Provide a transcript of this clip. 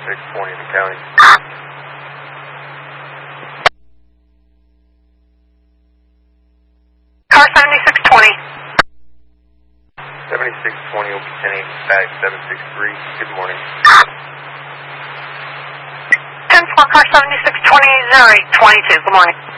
7620 in the county. Car 7620. 7620 will be 1080 tag 763. Good morning. 10-4, car 7620, 0822. Good morning.